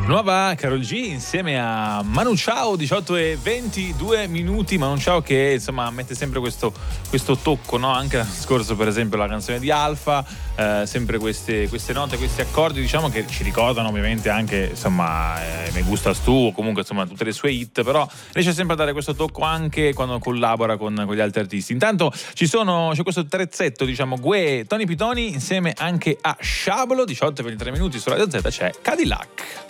Nuova Karol G insieme a Manu Chao, 18:22. Manu Chao che insomma mette sempre questo tocco, no? Anche l'anno scorso per esempio la canzone di Alfa, sempre queste note, questi accordi, diciamo, che ci ricordano ovviamente anche insomma Me Gustas Tu, o comunque insomma tutte le sue hit, però riesce sempre a dare questo tocco anche quando collabora con gli altri artisti. Intanto c'è questo terzetto, diciamo, Tony Pitoni insieme anche a Sciabolo, 18:23 su Radio Z c'è Cadillac.